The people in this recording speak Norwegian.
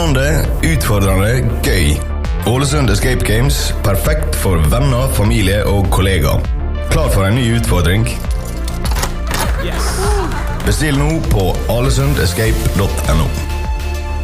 Spennende, utfordrende, gøy. Ålesund Escape Games, perfekt for venner, familie og kollegaer. Klar for en ny utfordring? Yes. Bestill nå på alesundescape.no.